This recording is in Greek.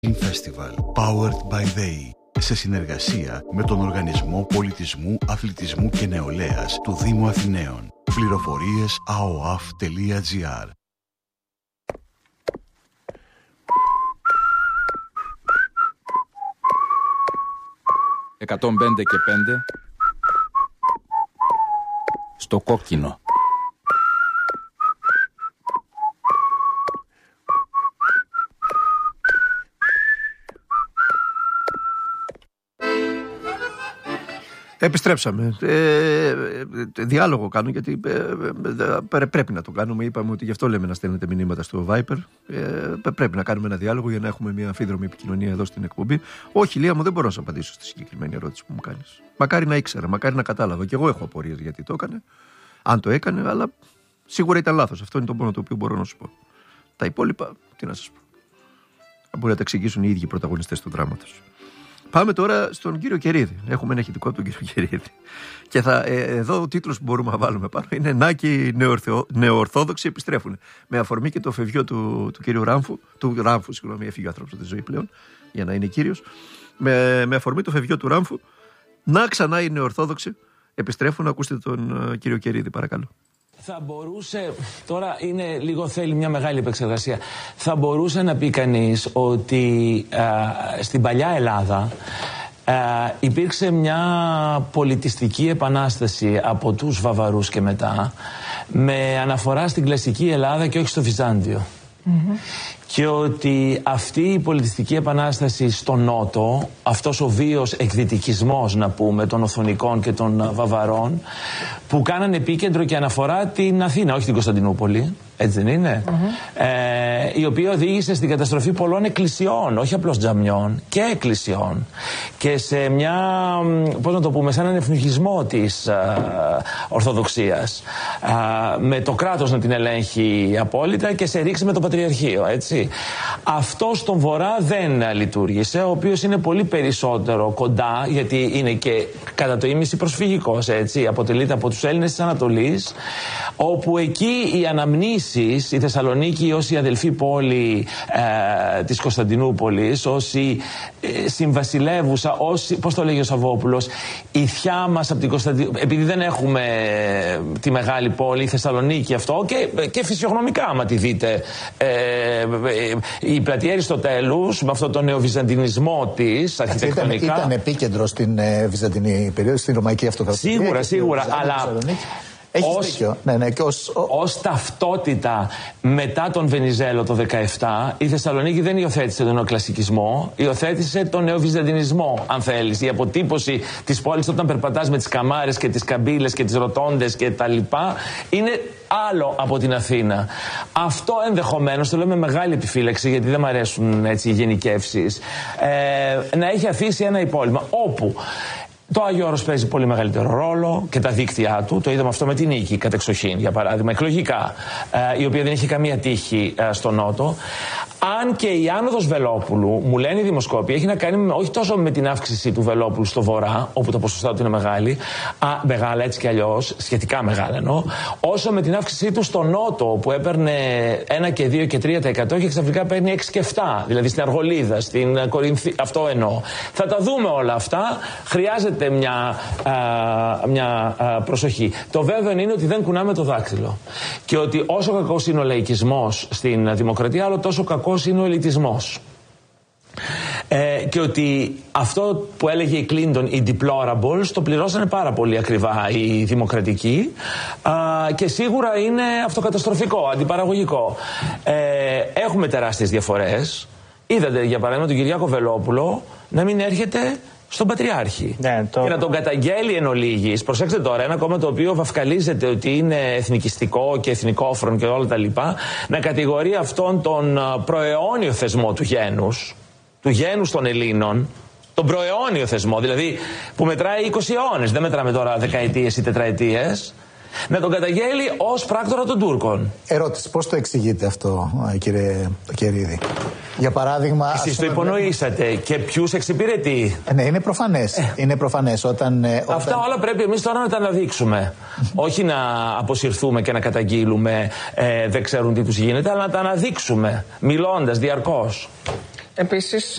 Festival Powered by They, σε συνεργασία με τον Οργανισμό Πολιτισμού, Αθλητισμού και Νεολαίας του Δήμου Αθηναίων. Πληροφορίες aoaf.gr. «105 και 5» στο κόκκινο. Επιστρέψαμε. Διάλογο κάνω γιατί πρέπει να το κάνουμε. Είπαμε ότι γι' αυτό λέμε να στέλνετε μηνύματα στο Viper. Πρέπει να κάνουμε ένα διάλογο για να έχουμε μια αμφίδρομη επικοινωνία εδώ στην εκπομπή. Όχι, Λία μου, δεν μπορώ να σου απαντήσω στη συγκεκριμένη ερώτηση που μου κάνεις. Μακάρι να ήξερα, μακάρι να κατάλαβα. Και εγώ έχω απορίες γιατί το έκανε. Αν το έκανε, αλλά σίγουρα ήταν λάθος. Αυτό είναι το μόνο το οποίο μπορώ να σου πω. Τα υπόλοιπα, τι να σας πω. Μπορεί να τα εξηγήσουν οι ίδιοι πρωταγωνιστές του δράματος. Πάμε τώρα στον κύριο Κερίδη. Έχουμε ένα ηχητικό από τον κύριο Κερίδη. Και εδώ ο τίτλος που μπορούμε να βάλουμε πάνω είναι «Νάκη νεοορθόδοξοι επιστρέφουν». Με αφορμή και το φευγιό του κύριου Ράμφου. Του Ράμφου, συγγνώμη, έφυγε ο άνθρωπος από τη ζωή πλέον, για να είναι κύριος. Με αφορμή το φευγιό του Ράμφου, να ξανά οι νεοορθόδοξοι επιστρέφουν. Ακούστε τον κύριο Κερίδη, παρακαλώ. Θα μπορούσε, τώρα είναι λίγο, θέλει μια μεγάλη επεξεργασία. Θα μπορούσε να πει κανείς ότι στην παλιά Ελλάδα υπήρξε μια πολιτιστική επανάσταση από τους Βαβαρούς και μετά, με αναφορά στην κλασική Ελλάδα και όχι στο Βυζάντιο. Και ότι αυτή η πολιτιστική επανάσταση στο Νότο, αυτός ο βίος εκδυτικισμός, να πούμε, των Οθωνικών και των Βαβαρών, που κάνανε επίκεντρο και αναφορά την Αθήνα, όχι την Κωνσταντινούπολη, έτσι δεν είναι, η οποία οδήγησε στην καταστροφή πολλών εκκλησιών, όχι απλώς τζαμιών, και εκκλησιών, και σε μια, πώς να το πούμε, σε έναν ευνηχισμό της Ορθοδοξίας, με το κράτος να την ελέγχει απόλυτα και σε ρήξη με το Πατριαρχείο, έτσι. Αυτό στον Βορρά δεν λειτουργήσε, ο οποίος είναι πολύ περισσότερο κοντά, γιατί είναι και κατά το ίμιση προσφυγικός, έτσι, αποτελείται από τους Έλληνες της Ανατολής, όπου εκεί οι αναμνήσεις, η Θεσσαλονίκη ως η αδελφή πόλη της Κωνσταντινούπολης, ως η συμβασιλεύουσα, ως, πώς το λέγει ο Σαββόπουλος, η θιά μας από την Κωνσταντινούπολη, επειδή δεν έχουμε τη μεγάλη πόλη, η Θεσσαλονίκη αυτό, και φυσιογνωμικά άμα τη δείτε, η πλατεία Αριστοτέλους με αυτόν τον νεοβυζαντινισμό της αρχιτεκτονικά. Ήταν επίκεντρο στην Βυζαντινή περίοδο, στην Ρωμαϊκή Αυτοκρατορία. Σίγουρα, αλλά ως ταυτότητα μετά τον Βενιζέλο το 17, η Θεσσαλονίκη δεν υιοθέτησε τον νεοκλασικισμό, υιοθέτησε τον νεοβυζαντινισμό, αν θέλεις. Η αποτύπωση της πόλης όταν περπατάς με τις καμάρες και τις καμπύλες και τις ρωτώντες και τα λοιπά είναι άλλο από την Αθήνα. Αυτό ενδεχομένως, το λέω με μεγάλη επιφύλαξη, γιατί δεν μου αρέσουν έτσι οι γενικεύσεις, να έχει αφήσει ένα υπόλοιπο όπου το Άγιο Όρος παίζει πολύ μεγαλύτερο ρόλο και τα δίκτυά του. Το είδαμε αυτό με την Νίκη, κατεξοχήν, για παράδειγμα, εκλογικά, η οποία δεν είχε καμία τύχη στο Νότο. Αν και η άνοδος Βελόπουλου, μου λένε οι δημοσκόποι, έχει να κάνει όχι τόσο με την αύξηση του Βελόπουλου στο Βορρά, όπου τα ποσοστά του είναι μεγάλα έτσι κι αλλιώς, σχετικά μεγάλα εννοώ, όσο με την αύξησή του στο Νότο, που έπαιρνε 1 και 2 και 3% και ξαφνικά παίρνει 6 και 7, δηλαδή στην Αργολίδα, στην Κορινθία, αυτό εννοώ. Θα τα δούμε όλα αυτά, χρειάζεται μια προσοχή. Το βέβαιο είναι ότι δεν κουνάμε το δάκτυλο και ότι όσο κακός είναι ο λαϊκισμός στην δημοκρατία, άλλο τόσο κακός είναι ο ελιτισμός. Και ότι αυτό που έλεγε η Κλίντον, οι deplorables, το πληρώσανε πάρα πολύ ακριβά οι δημοκρατικοί, και σίγουρα είναι αυτοκαταστροφικό, αντιπαραγωγικό. Έχουμε τεράστιες διαφορές. Είδατε για παράδειγμα τον Κυριάκο Βελόπουλο να μην έρχεται στον Πατριάρχη. Και να τον καταγγέλει εν ολίγης. Προσέξτε τώρα, ένα κόμμα το οποίο βαφκαλίζεται ότι είναι εθνικιστικό και εθνικόφρον και όλα τα λοιπά, να κατηγορεί αυτόν τον προαιώνιο θεσμό του γένους των Ελλήνων, τον προαιώνιο θεσμό, δηλαδή που μετράει 20 αιώνες, δεν μετράμε τώρα δεκαετίες ή τετραετίες, να τον καταγγέλει ως πράκτορα των Τούρκων. Ερώτηση, πώς το εξηγείτε αυτό, κύριε Κερίδη? Για παράδειγμα. Εσείς το υπονοήσατε και ποιους εξυπηρετεί? Ναι, είναι προφανές. Είναι προφανές. Αυτά όλα πρέπει εμείς τώρα να τα αναδείξουμε. Όχι να αποσυρθούμε και να καταγγείλουμε δεν ξέρουν τι τους γίνεται, αλλά να τα αναδείξουμε, μιλώντας διαρκώς. Επίσης,